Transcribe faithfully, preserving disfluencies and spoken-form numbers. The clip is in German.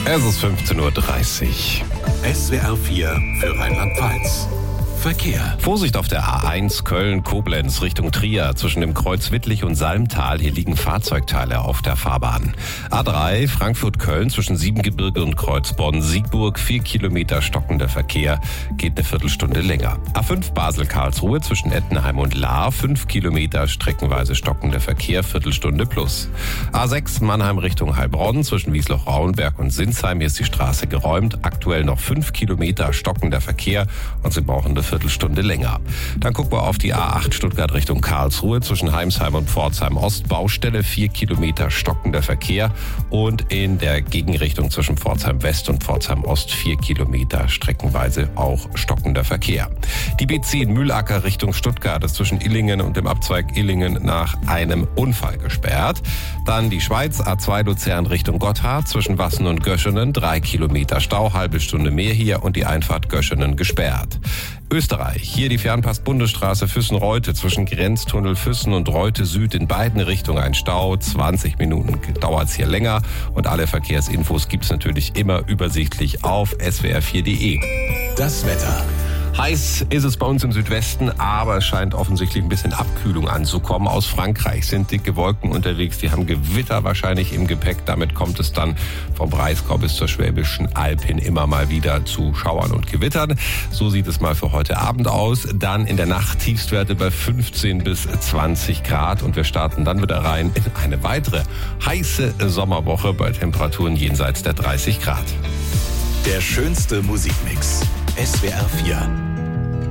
Es ist fünfzehn Uhr dreißig. S W R vier für Rheinland-Pfalz. Verkehr. Vorsicht auf der A eins Köln-Koblenz Richtung Trier. Zwischen dem Kreuz Wittlich und Salmtal. Hier liegen Fahrzeugteile auf der Fahrbahn. A drei Frankfurt-Köln zwischen Siebengebirge und Kreuz Bonn-Siegburg. Vier Kilometer stockender Verkehr. Geht eine Viertelstunde länger. A fünf Basel-Karlsruhe zwischen Ettenheim und Lahr. Fünf Kilometer streckenweise stockender Verkehr. Viertelstunde plus. A sechs Mannheim Richtung Heilbronn zwischen Wiesloch-Rauenberg und Sinsheim. Hier ist die Straße geräumt. Aktuell noch fünf Kilometer stockender Verkehr. Und Sie brauchen eine Viertelstunde länger. Dann gucken wir auf die A acht Stuttgart Richtung Karlsruhe zwischen Heimsheim und Pforzheim Ost. Baustelle, vier Kilometer stockender Verkehr und in der Gegenrichtung zwischen Pforzheim West und Pforzheim Ost vier Kilometer streckenweise auch stockender Verkehr. Die B zehn Mühlacker Richtung Stuttgart ist zwischen Illingen und dem Abzweig Illingen nach einem Unfall gesperrt. Dann die Schweiz A zwei Luzern Richtung Gotthard zwischen Wassen und Göschenen drei Kilometer Stau, halbe Stunde mehr hier und die Einfahrt Göschenen gesperrt. Österreich, hier die Fernpass-Bundesstraße Füssen-Reute zwischen Grenztunnel Füssen und Reute Süd in beiden Richtungen ein Stau. zwanzig Minuten dauert es hier länger und alle Verkehrsinfos gibt's natürlich immer übersichtlich auf S W R vier Punkt de. Das Wetter. Heiß ist es bei uns im Südwesten, aber es scheint offensichtlich ein bisschen Abkühlung anzukommen. Aus Frankreich sind dicke Wolken unterwegs, die haben Gewitter wahrscheinlich im Gepäck. Damit kommt es dann vom Breisgau bis zur Schwäbischen Alb hin immer mal wieder zu Schauern und Gewittern. So sieht es mal für heute Abend aus. Dann in der Nacht Tiefstwerte bei fünfzehn bis zwanzig Grad und wir starten dann wieder rein in eine weitere heiße Sommerwoche bei Temperaturen jenseits der dreißig Grad. Der schönste Musikmix. S W R vier.